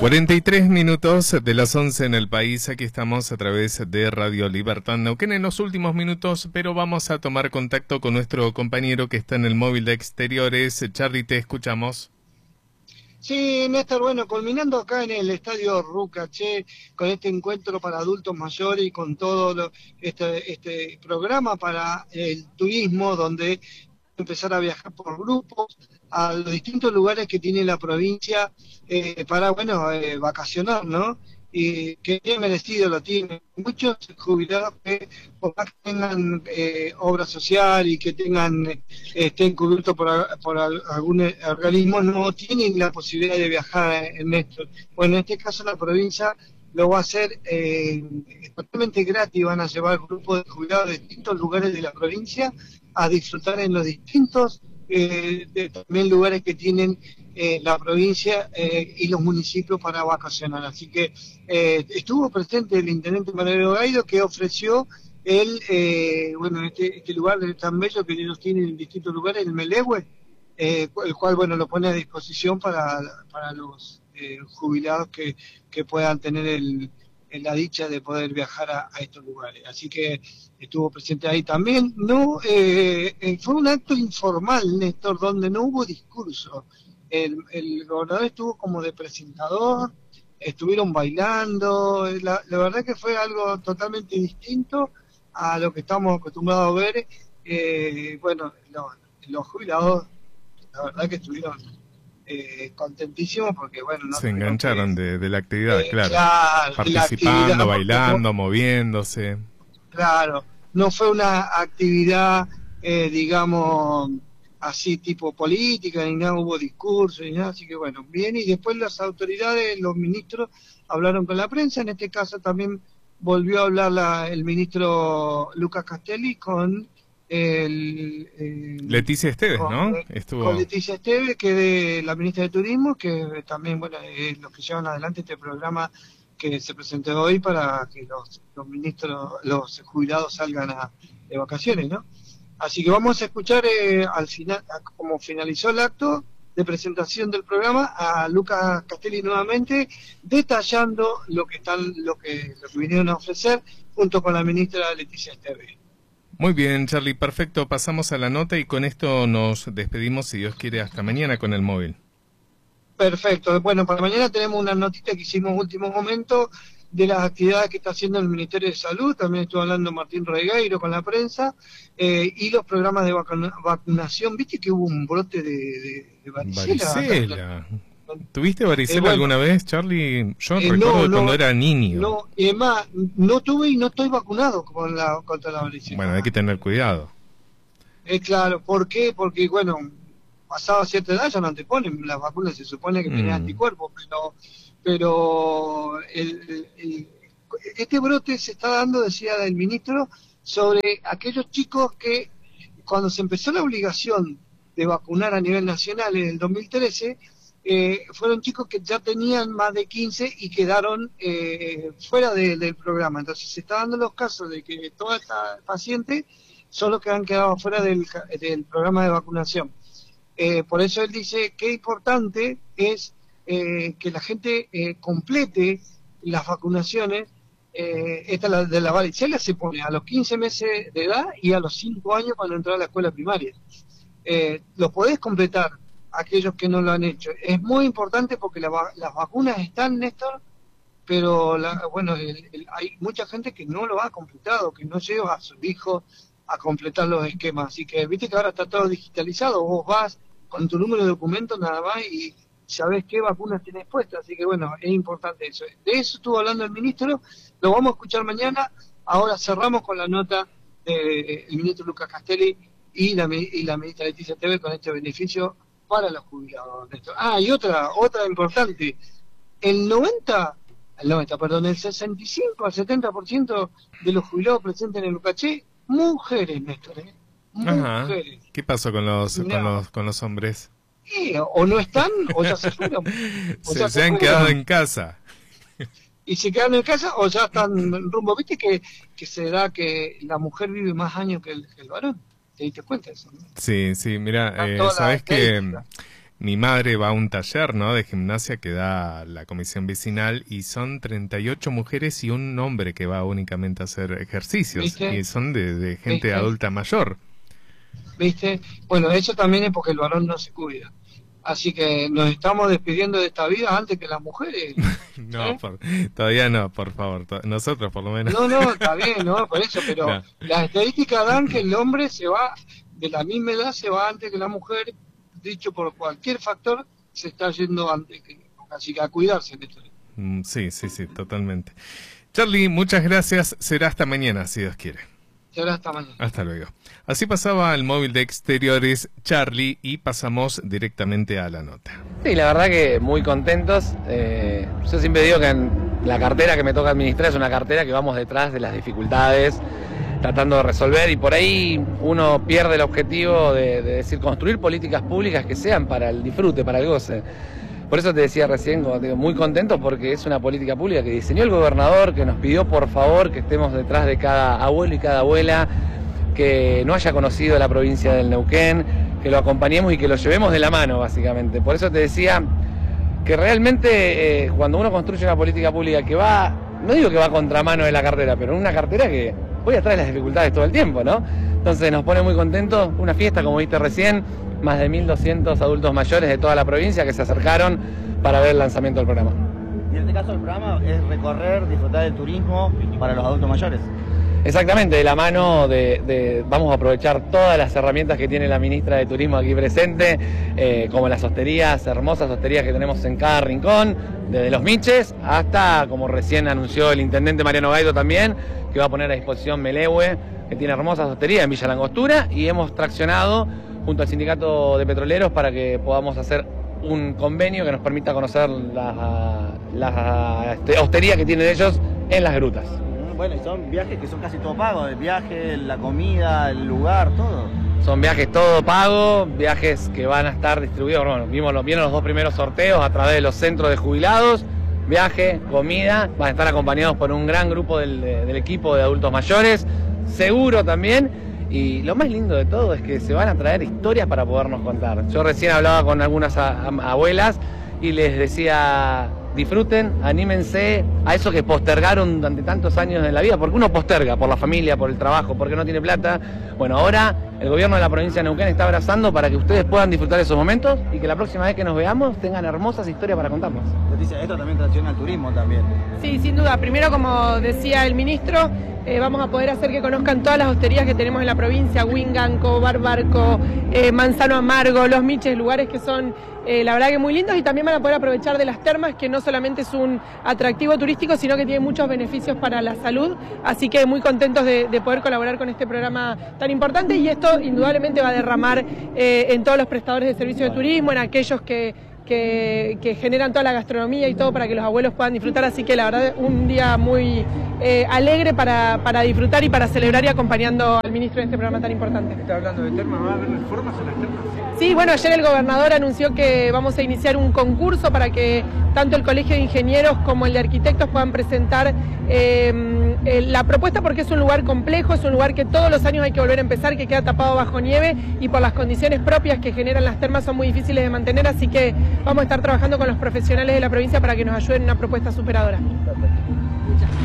43 minutos de las 11 en el país. Aquí estamos a través de Radio Libertad Neuquén en los últimos minutos, pero vamos a tomar contacto con nuestro compañero que está en el móvil de exteriores. Charly, te escuchamos. Sí, Néstor, bueno, culminando acá en el Estadio Rucaché, con este encuentro para adultos mayores y con todo este programa para el turismo, donde empezar a viajar por grupos a los distintos lugares que tiene la provincia para, bueno, vacacionar, ¿no? Y que bien merecido lo tienen. Muchos jubilados que, por más que tengan obra social y que tengan estén cubiertos por algún organismo, no tienen la posibilidad de viajar en esto. Bueno, en este caso la provincia lo va a hacer totalmente gratis. Van a llevar grupos de jubilados de distintos lugares de la provincia a disfrutar en los distintos también lugares que tienen la provincia y los municipios para vacacionar. Así que estuvo presente el intendente Manuel Gaido, que ofreció bueno, este lugar tan bello que ellos tienen en distintos lugares, el Melehue, el cual, bueno, lo pone a disposición para los jubilados que puedan tener la dicha de poder viajar a estos lugares. Así que estuvo presente ahí también. No, fue un acto informal, Néstor, donde no hubo discurso. El gobernador estuvo como de presentador, estuvieron bailando. La verdad que fue algo totalmente distinto a lo que estamos acostumbrados a ver. Bueno, los jubilados, la verdad que estuvieron contentísimos porque, bueno, no se engancharon de la actividad, claro. Claro, Participando, actividad, bailando, moviéndose. Claro, no fue una actividad, digamos, así tipo política, ni nada, hubo discurso, ni nada, así que bueno, bien, y después las autoridades, los ministros, hablaron con la prensa. En este caso también volvió a hablar el ministro Lucas Castelli con Leticia Esteves, ¿no? Con Leticia Esteves, que es de la ministra de Turismo, que también, bueno, es los que llevan adelante este programa que se presentó hoy para que los ministros, los jubilados salgan de vacaciones, ¿no? Así que vamos a escuchar al final, como finalizó el acto de presentación del programa, a Lucas Castelli nuevamente, detallando lo que vinieron a ofrecer junto con la ministra Leticia Esteves. Muy bien, Charly, perfecto. Pasamos a la nota y con esto nos despedimos, si Dios quiere, hasta mañana con el móvil. Perfecto. Bueno, para mañana tenemos una notita que hicimos último momento de las actividades que está haciendo el Ministerio de Salud. También estuvo hablando Martín Regueiro con la prensa y los programas de vacunación. ¿Viste que hubo un brote de varicela? Varicela. ¿Tuviste varicela alguna vez, Charly? Yo recuerdo cuando era niño. No, y además, no tuve y no estoy vacunado contra la varicela. Bueno, hay que tener cuidado. Claro, ¿por qué? Porque, bueno, pasado cierta edad ya no te ponen las vacunas, se supone que tenés anticuerpos, pero este brote se está dando, decía el ministro, sobre aquellos chicos que cuando se empezó la obligación de vacunar a nivel nacional en el 2013, fueron chicos que ya tenían más de 15 y quedaron fuera del programa. Entonces se está dando los casos de que toda esta paciente son los que han quedado fuera del programa de vacunación. Por eso él dice que importante es que la gente complete las vacunaciones. Esta de la varicela se pone a los 15 meses de edad y a los 5 años cuando entrar a la escuela primaria. Lo podés completar aquellos que no lo han hecho. Es muy importante porque las vacunas están, Néstor, pero bueno, hay mucha gente que no lo ha completado, que no lleva a sus hijos a completar los esquemas. Así que viste que ahora está todo digitalizado, vos vas con tu número de documento nada más y sabés qué vacunas tienes puestas. Así que bueno, es importante eso. De eso estuvo hablando el ministro, lo vamos a escuchar mañana. Ahora cerramos con la nota del ministro Lucas Castelli y la ministra Leticia Esteves con este beneficio para los jubilados. Y otra importante, el 65 al 70% de los jubilados presentes en el Lucaché, mujeres, Néstor, mujeres. ¿Qué pasó con los hombres? O no están, o ya se fueron. Se han quedado en casa. Y se quedan en casa o ya están en rumbo. ¿Viste que se da que la mujer vive más años que el varón? ¿Te diste cuenta de eso, no? Sí, mira, sabes que Mi madre va a un taller, ¿no?, de gimnasia que da la comisión vecinal y son 38 mujeres y un hombre que va únicamente a hacer ejercicios. ¿Viste? Y son de gente ¿Viste? adulta mayor. ¿Viste? Bueno, eso también es porque el varón no se cuida. Así que nos estamos despidiendo de esta vida antes que las mujeres. No, todavía no, por favor. Nosotros por lo menos. No, está bien, ¿no? Por eso, pero No. las estadísticas dan que el hombre se va, de la misma edad se va antes que la mujer, dicho por cualquier factor, se está yendo antes que, así que a cuidarse en esto. Sí, totalmente. Charlie, muchas gracias. Será hasta mañana, si Dios quiere. Será hasta mañana. Hasta luego. Así pasaba el móvil de exteriores Charlie y pasamos directamente a la nota. Sí, la verdad que muy contentos. Yo siempre digo que la cartera que me toca administrar es una cartera que vamos detrás de las dificultades, tratando de resolver, y por ahí uno pierde el objetivo de decir construir políticas públicas que sean para el disfrute, para el goce. Por eso te decía recién, como te digo, muy contentos porque es una política pública que diseñó el gobernador, que nos pidió por favor que estemos detrás de cada abuelo y cada abuela que no haya conocido la provincia del Neuquén, que lo acompañemos y que lo llevemos de la mano, básicamente. Por eso te decía que realmente cuando uno construye una política pública que va, no digo que va a contramano de la cartera, pero una cartera que voy atrás de las dificultades todo el tiempo, ¿no? Entonces nos pone muy contentos, una fiesta como viste recién, más de 1.200 adultos mayores de toda la provincia que se acercaron para ver el lanzamiento del programa. Y en este caso el programa es recorrer, disfrutar del turismo para los adultos mayores. Exactamente, de la mano vamos a aprovechar todas las herramientas que tiene la ministra de Turismo aquí presente, como las hosterías, hermosas hosterías que tenemos en cada rincón, desde Los Miches hasta, como recién anunció el intendente Mariano Gaido también, que va a poner a disposición Melehue, que tiene hermosas hosterías en Villa Langostura, y hemos traccionado junto al Sindicato de Petroleros para que podamos hacer un convenio que nos permita conocer la hostería que tienen ellos en las grutas. Bueno, y son viajes que son casi todo pagos, el viaje, la comida, el lugar, todo. Son viajes todo pago, viajes que van a estar distribuidos, bueno, vieron los dos primeros sorteos a través de los centros de jubilados, viaje, comida, van a estar acompañados por un gran grupo del equipo de adultos mayores, seguro también. Y lo más lindo de todo es que se van a traer historias para podernos contar. Yo recién hablaba con algunas abuelas y les decía, disfruten, anímense a eso que postergaron durante tantos años en la vida, porque uno posterga por la familia, por el trabajo, porque no tiene plata. Bueno, ahora el gobierno de la provincia de Neuquén está abrazando para que ustedes puedan disfrutar esos momentos y que la próxima vez que nos veamos tengan hermosas historias para contarnos. Leticia, esto también tracciona al turismo también. Sí, sin duda. Primero, como decía el ministro, vamos a poder hacer que conozcan todas las hosterías que tenemos en la provincia, Winganco, Barbarco, Manzano Amargo, Los Miches, lugares que son la verdad que muy lindos, y también van a poder aprovechar de las termas, que no solamente es un atractivo turístico, sino que tiene muchos beneficios para la salud, así que muy contentos de poder colaborar con este programa tan importante, y esto indudablemente va a derramar en todos los prestadores de servicios de turismo, en aquellos que generan toda la gastronomía y todo para que los abuelos puedan disfrutar, así que la verdad un día muy alegre para disfrutar y para celebrar, y acompañando al ministro en este programa tan importante. ¿Está hablando de termas? ¿Va a haber reformas en las termas? Sí, bueno, ayer el gobernador anunció que vamos a iniciar un concurso para que tanto el Colegio de Ingenieros como el de Arquitectos puedan presentar la propuesta, porque es un lugar complejo, es un lugar que todos los años hay que volver a empezar, que queda tapado bajo nieve, y por las condiciones propias que generan las termas son muy difíciles de mantener, así que vamos a estar trabajando con los profesionales de la provincia para que nos ayuden en una propuesta superadora. Perfecto.